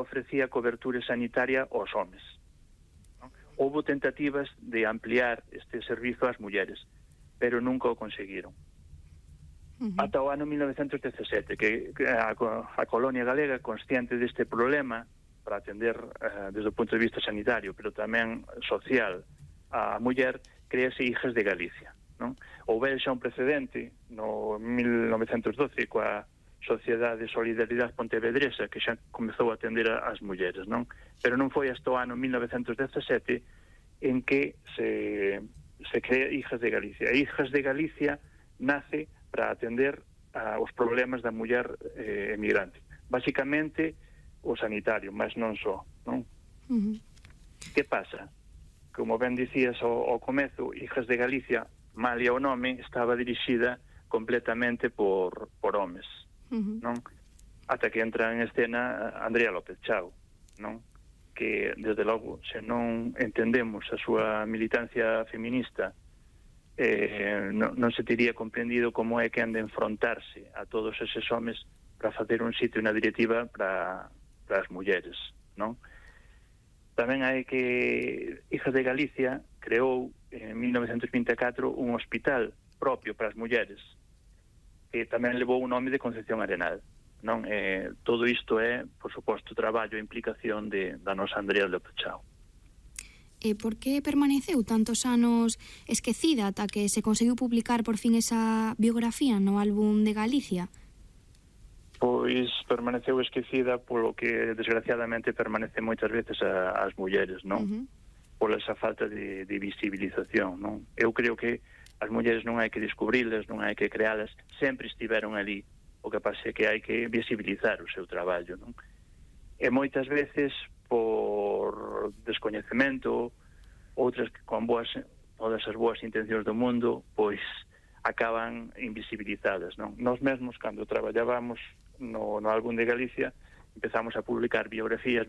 ofrecía cobertura sanitaria aos homes. Houbo tentativas de ampliar este servizo ás mulleres, pero nunca o conseguiron. Ata o ano 1917, que a colonia galega, consciente deste problema, para atender desde o punto de vista sanitario, pero tamén social, a muller, créase Hijas de Galicia. Houve xa un precedente no 1912 coa Sociedade de Solidaridade Pontevedresa, que xa comezou a atender as mulleres, non? Pero non foi hasta o ano 1917 en que se crea Hijas de Galicia. E Hijas de Galicia nace para atender os problemas da muller emigrante. Básicamente, o sanitario, mas non só, non? Que pasa? Como ben dicías ao comezo, Hijas de Galicia, malia o nome, estaba dirixida completamente por homes, non? Ata que entra en escena Andrea López Chao, non? Que, desde logo, se non entendemos a súa militancia feminista, non se teria comprendido como é que han de enfrontarse a todos eses homes para facer un sitio na directiva para as mulleres, non? Tamén hai que Hijas de Galicia creou en 1924 un hospital propio para as mulleres, que tamén levou o nome de Concepción Arenal, non? Todo isto é, por suposto, traballo e implicación da nosa Andrea López Chao. E por que permaneceu tantos anos esquecida ata que se conseguiu publicar por fin esa biografía no álbum de Galicia? Pois permaneceu esquecida polo que desgraciadamente permanece moitas veces as mulleres, non? Pola esa falta de visibilización, non? Eu creo que as mulleres non hai que descubrilas, non hai que crealas, sempre estiveron ali. O que pasa é que hai que visibilizar o seu traballo, non? E moitas veces por descoñecemento, outras que con todas as boas intencións do mundo, pois acaban invisibilizadas, non? Nós mesmos, cando traballábamos no álbum de Galicia, empezamos a publicar biografías,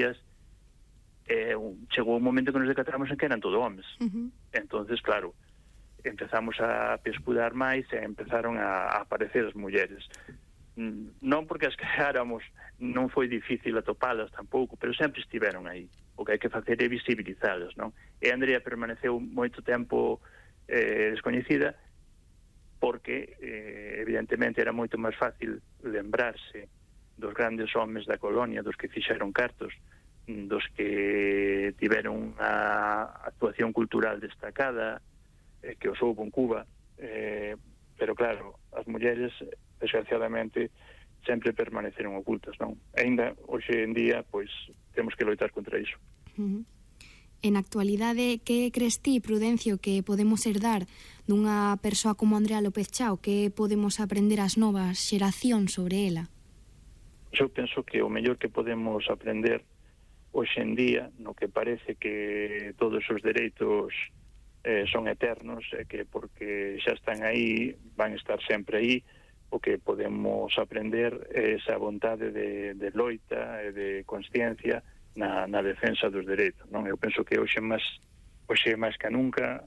e chegou un momento que nos decatamos en que eran todo homes. Entonces, claro, empezamos a pescudar máis e empezaron a aparecer as mulleres. Non porque as creáramos, non foi difícil atopalas tampouco, pero sempre estiveron aí. O que hai que facer é visibilizalas, non? E Andrea permaneceu moito tempo descoñecida, porque evidentemente era moito máis fácil lembrarse dos grandes homes da colonia, dos que fixeron cartos, dos que tiveron unha actuación cultural destacada, que os houve en Cuba, pero claro, as mulleres, desgraciadamente, sempre permaneceron ocultas, non? Ainda, hoxe en día, pois, temos que loitar contra iso. En actualidade, que crees ti, Prudencio, que podemos herdar dunha persoa como Andrea López Chao? Que podemos aprender as novas xeracións sobre ela? Eu penso que o mellor que podemos aprender hoxe en día, no que parece que todos os dereitos son eternos, e que porque xa están aí, van estar sempre aí, o que podemos aprender é esa vontade de loita e de consciencia na defensa dos dereitos, non? Eu penso que hoxe máis que nunca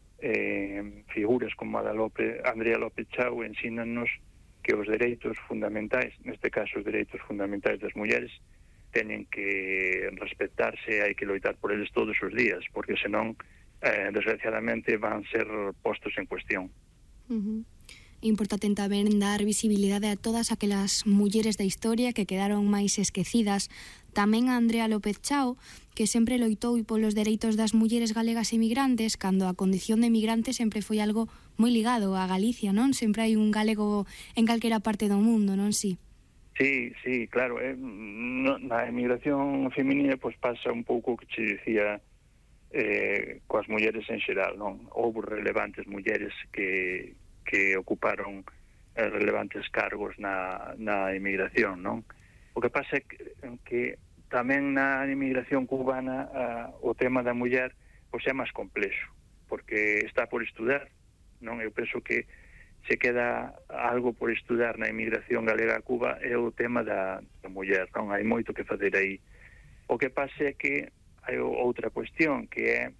figuras como a da Andrea López Chao ensínanos que os dereitos fundamentais, neste caso os dereitos fundamentais das mulleres, teñen que respetarse, hai que loitar por eles todos os días, porque senón, desgraciadamente, van ser postos en cuestión. Importante tamén dar visibilidade a todas aquelas mulleres da historia que quedaron máis esquecidas. Tamén a Andrea López Chao, que sempre loitou polos dereitos das mulleres galegas emigrantes, cando a condición de emigrante sempre foi algo moi ligado a Galicia, non? Sempre hai un galego en calquera parte do mundo, non si? Sí, claro. Na emigración feminina pois pasa un pouco o que che dicía coas mulleres en xeral, non? Houve relevantes mulleres que ocuparon relevantes cargos na emigración, non? O que pasa é que tamén na emigración cubana o tema da muller pois é máis complexo, porque está por estudar, non? Eu penso que se queda algo por estudar na emigración galega a Cuba é o tema da muller, non? Hai moito que fazer aí. O que pasa é que hai outra cuestión, que é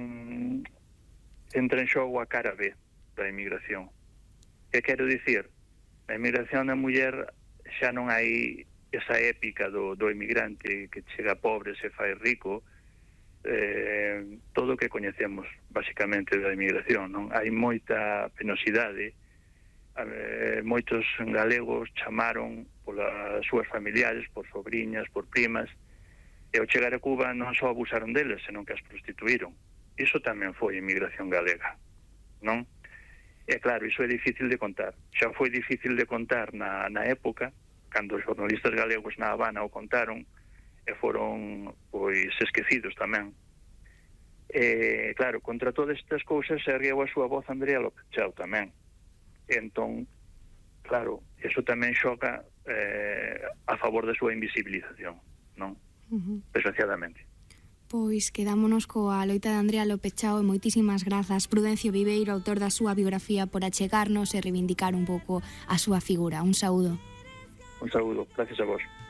entra en xogo a cara B da emigración. Que quero dicir? Na emigración da muller xa non hai esa épica do emigrante que chega pobre e se fai rico, todo o que coñecemos basicamente da emigración, non? Hai moita penosidade, moitos galegos chamaron polas súas familiares, por sobriñas, por primas, e ao chegar a Cuba non só abusaron deles, senón que as prostituíron. Iso tamén foi emigración galega, non? E claro, iso é difícil de contar. Xa foi difícil de contar na época, cando os jornalistas galegos na Habana o contaron, e foron, pois, esquecidos tamén. E, claro, contra todas estas cousas ergueu a súa voz Andrea López Chao tamén. E entón, claro, iso tamén xoga a favor da súa invisibilización, non? Desgraciadamente. Pois quedámonos coa loita de Andrea López Chao e moitísimas grazas, Prudencio Viveiro, autor da súa biografía, por achegarnos e reivindicar un pouco a súa figura. Un saúdo. Un saúdo, gracias a vos.